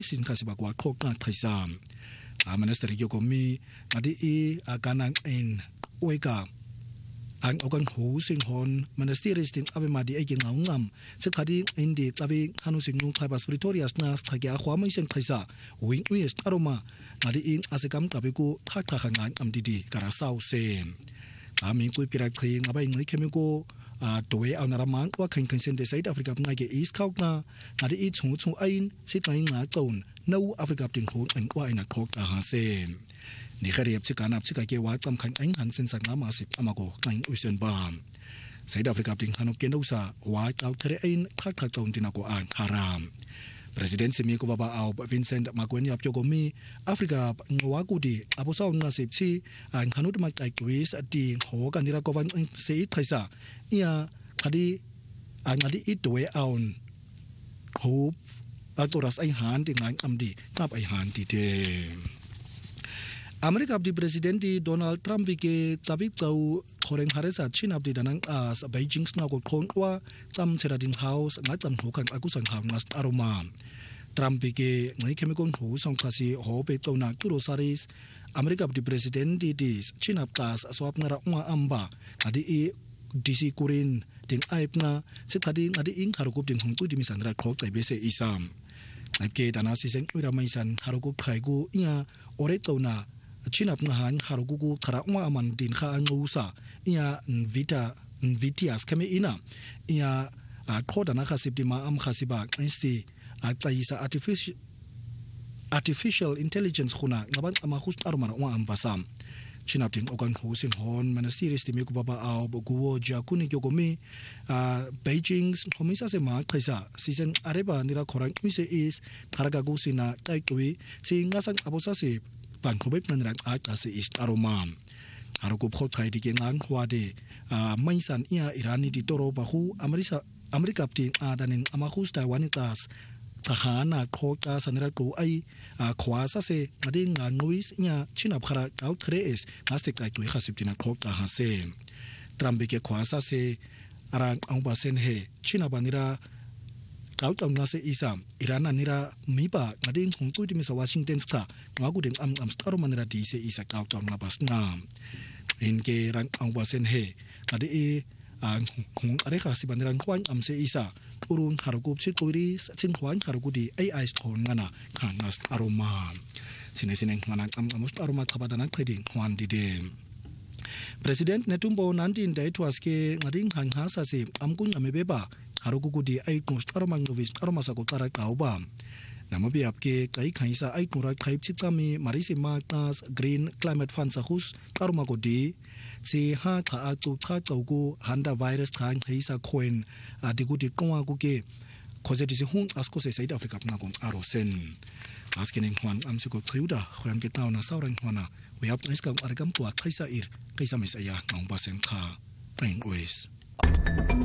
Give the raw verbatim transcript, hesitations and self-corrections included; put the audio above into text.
sin khasiba kwa qoqa qhisa a minister yokomi ngadi e akana en weka an okan ho sing hon ministeri sting abe madi e ngam sekhadi indi tsabe hanu singnu khaba spiritorias na sthagya khwama isen qhisa wing uyes aroma ngadi in asekam qabe ku khaqha khanga amdidi karasau se ami ku pira qhi ngabai ngai khemiko a doe awnaramang wa khain khain sende South Africa ngai ke east khawna ngadi i chung chung ain sitai nga chon no Africa ting ho an kwa ina khok a ha se ni khariap chikana chika ke wa cham khan ain han sen sang ama sip amako ngai usen ba South Africa ting hanu ke no sa wa kau thre ain khak kha chon tina ko an haram President Simi ko baba au Vincent Magwenya Pyogomi Africa ngwa kudi abosa nga sepchi an hanut mak ai quiz ati ho kanira ko van se thaisa ia khadi angadi itwe aun hope atoras ai han ti ngang amdi kap ai han ti te America di President Donald Trump ke chabi chau khoreng haresa China di danang as Beijing sna ko khongwa cham cherading house nga cham hokan akusan khang ngas aroma Trump ke ngai chemical ho song khasi ho pe chona turo saris America di President di China kas swap ngara nga amba adi e D C kurin ding aipna sithadi ngadi ing harukup ding hongtu di misanra khok tai bese isam ke dana sisen ura maisan harukup khaigu ia ore chona China ngahan harugugu khara nga aman din kha angusa ia vita vitias kame ina ia a khoda na khasibdi ma am khasiba insti a tsaisa artificial artificial intelligence khuna ngaban ama khus armar wa ambasam China ting okan hosin hon ministeri stimi ku baba au guwo jakuni yogomi a Beijing homisa se ma khaisa season areba nira khorang mise is kharaga gusina taitwi singa sang abosa se ban khobep nanrak a se is aroma haruko phot khai dige ngan hwade a maisan ia irani di toro bahu amerika amerika ting adanin amakhus taiwanitas kahana khoka sanira ko ai khwasa se ngading nganuis nya China phara kau tres ngaste kai tu khasiptina khoka ha se Trump ke khwasa se arang angba sen he China banira kau tam na se isa irana nira miba ngading hongtu di misa Washington sta ngagu ding am am staro manira di se isa kau tam na bas na in ke rang angba sen he ngadi e ang hong are khasi banira khwan am se isa urung harukup si tuiri sin khwan harukudi A I stone ngana khanas aroma sinesineng ngana am amus aroma thabadana trading khwan dide President Netumbo nineteen daitwas ke ngading hang hasa se amkun amebeba harukudi ai kunst aroma ngovis aroma sa ko tara kauba namabi apke kai khaisa ai kura khaip chitami marisi matas green climate fund sa khus aroma ko di si ha tha a chu tha chaugu handa virus thang heisa khoen adiguti kongwa ku ke khoje disi hun asko se South Africa na kong arosen askening hwan amsiko triuda khram ke tauna saurang hwana we up nice kam argam tu khaisa ir kaisa mesaya ngong basen kha pain ways